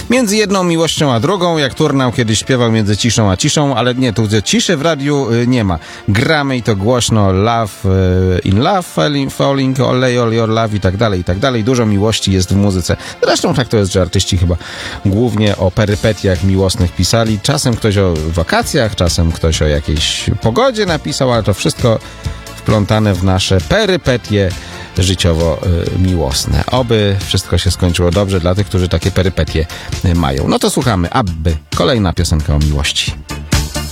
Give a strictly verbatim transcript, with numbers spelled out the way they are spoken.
Między jedną miłością a drugą, jak Turnał kiedyś śpiewał między ciszą a ciszą, ale nie, tu ciszy w radiu y, nie ma. Gramy i to głośno, love y, in love, falling, falling, olej, all your love i tak dalej, i tak dalej. Dużo miłości jest w muzyce. Zresztą tak to jest, że artyści chyba głównie o perypetiach miłosnych pisali. Czasem ktoś o wakacjach, czasem ktoś o jakiejś pogodzie napisał, ale to wszystko wplątane w nasze perypetie życiowo-miłosne. Oby wszystko się skończyło dobrze dla tych, którzy takie perypetie mają. No to słuchamy Abby. Kolejna piosenka o miłości.